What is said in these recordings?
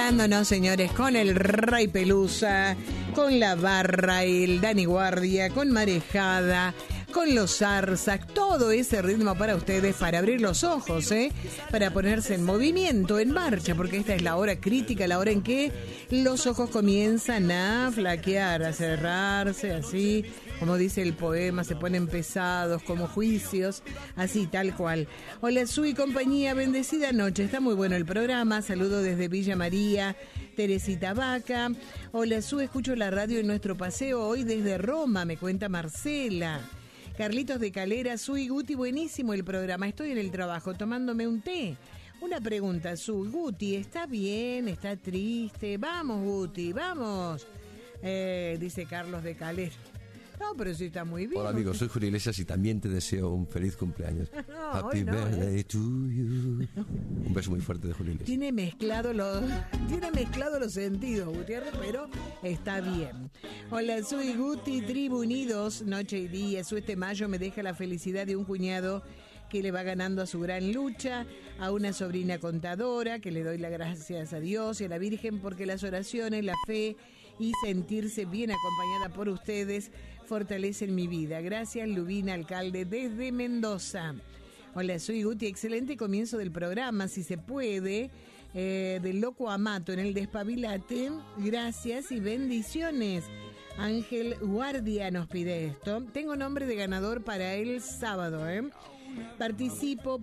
Quedándonos, señores, con el Rey Pelusa, con la Barra, el Dani Guardia, con Marejada, con los Zarzac, todo ese ritmo para ustedes, para abrir los ojos, para ponerse en movimiento, en marcha, porque esta es la hora crítica, la hora en que los ojos comienzan a flaquear, a cerrarse, así, como dice el poema, se ponen pesados como juicios, así, tal cual. Hola, Su y compañía, bendecida noche, está muy bueno el programa, saludo desde Villa María, Teresita Vaca. Hola, Su, escucho la radio en nuestro paseo hoy desde Roma, me cuenta Marcela. Carlitos de Calera, Su y Guti, buenísimo el programa, estoy en el trabajo tomándome un té. Una pregunta, Su, Guti, ¿está bien? ¿Está triste? Vamos, Guti, vamos. Dice Carlos de Calera. No, pero sí está muy bien. Hola, amigos, soy Julio Iglesias y también te deseo un feliz cumpleaños. No, Happy birthday to you. Un beso muy fuerte de Julio Iglesias. Tiene mezclado los sentidos, Gutiérrez, pero está bien. Hola, soy Guti, Tribu Unidos, noche y día. Este mayo me deja la felicidad de un cuñado que le va ganando a su gran lucha, a una sobrina contadora, que le doy las gracias a Dios y a la Virgen, porque las oraciones, la fe y sentirse bien acompañada por ustedes fortalecen mi vida. Gracias, Lubina, alcalde desde Mendoza. Hola, soy Guti, excelente comienzo del programa, si se puede, del Loco Amato en el Despabilate. Gracias y bendiciones. Ángel Guardia nos pide esto. Tengo nombre de ganador para el sábado, Participo.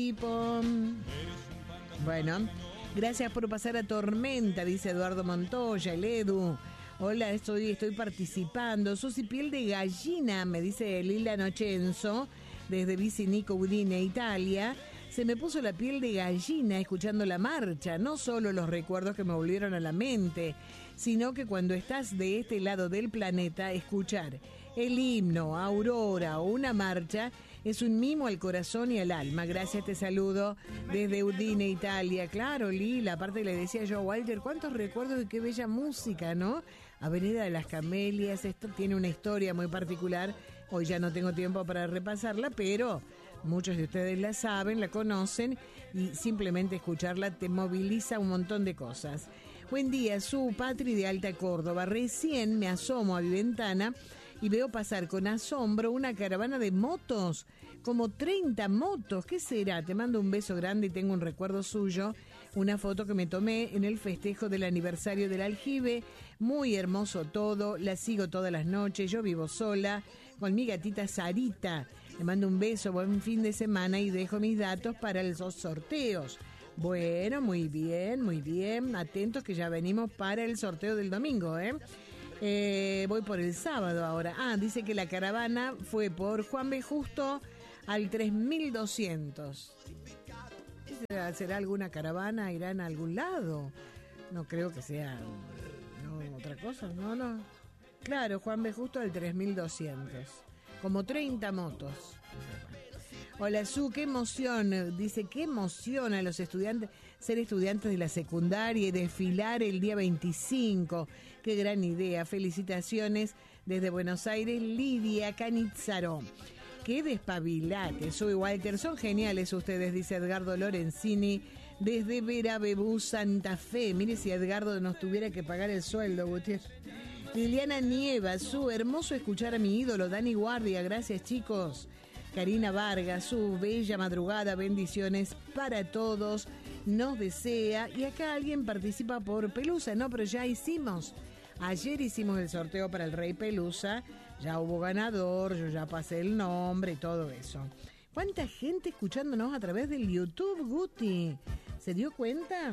Bueno, gracias por pasar a Tormenta, dice Eduardo Montoya, el Edu. Hola, estoy participando. Susi Piel de Gallina, me dice Lila Nochenzo, desde Vicinico Udine, Italia. Se me puso la piel de gallina escuchando la marcha. No solo los recuerdos que me volvieron a la mente, sino que cuando estás de este lado del planeta, escuchar el himno, Aurora o una marcha es un mimo al corazón y al alma. Gracias, te saludo desde Udine, Italia. Claro, Lila, aparte le decía yo a Walter, cuántos recuerdos y qué bella música, ¿no? Avenida de las Camelias, esto tiene una historia muy particular. Hoy ya no tengo tiempo para repasarla, pero muchos de ustedes la saben, la conocen y simplemente escucharla te moviliza un montón de cosas. Buen día, Su Patri de Alta Córdoba. Recién me asomo a mi ventana y veo pasar con asombro una caravana de motos, como 30 motos. ¿Qué será? Te mando un beso grande y tengo un recuerdo suyo, una foto que me tomé en el festejo del aniversario del aljibe. Muy hermoso todo, la sigo todas las noches, yo vivo sola con mi gatita Sarita. Le mando un beso, buen fin de semana y dejo mis datos para los sorteos. Bueno, muy bien, atentos que ya venimos para el sorteo del domingo, voy por el sábado ahora. Dice que la caravana fue por Juan B. Justo al 3200. ¿Será alguna caravana? ¿Irán a algún lado? No creo que sea otra cosa, no. Claro, Juan B. Justo al 3200. Como 30 motos. Hola, Su, qué emoción. Dice, qué emoción a los estudiantes ser estudiantes de la secundaria y desfilar el día 25. Qué gran idea. Felicitaciones desde Buenos Aires, Lidia Canizzaro. Qué despabilate. Soy Walter. Son geniales ustedes, dice Edgardo Lorenzini desde Vera Bebú, Santa Fe. Mire si Edgardo nos tuviera que pagar el sueldo, Gutiérrez. Liliana Nieva, Su, hermoso escuchar a mi ídolo, Dani Guardia. Gracias, chicos. Karina Vargas, Su, bella madrugada, bendiciones para todos, nos desea. Y acá alguien participa por Pelusa, no, pero ya hicimos. Ayer hicimos el sorteo para el Rey Pelusa, ya hubo ganador, yo ya pasé el nombre y todo eso. ¿Cuánta gente escuchándonos a través del YouTube, Guti? ¿Se dio cuenta?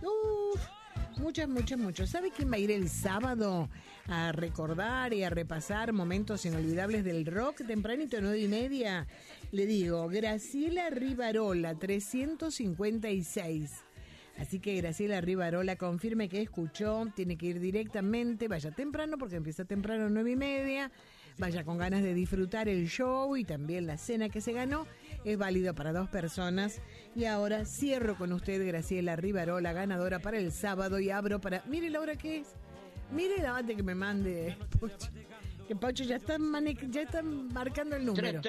Muchos. ¿Sabe quién va a ir el sábado a recordar y a repasar momentos inolvidables del rock? Tempranito, 9:30. Le digo, Graciela Rivarola, 356. Así que Graciela Rivarola confirme que escuchó, tiene que ir directamente, vaya temprano porque empieza temprano, 9:30. Vaya con ganas de disfrutar el show y también la cena que se ganó. Es válido para 2 personas. Y ahora cierro con usted, Graciela Rivarola, ganadora para el sábado, y abro para... Mire la hora que es. Mire la hora que me mande. Pucha, Que Paucho ya están marcando el número.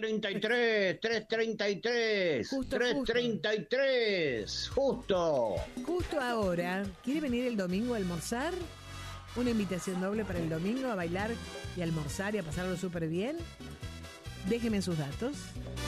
333. Justo. 333. Justo Ahora. ¿Quiere venir el domingo a almorzar? Una invitación doble para el domingo a bailar y almorzar y a pasarlo súper bien. Déjeme sus datos.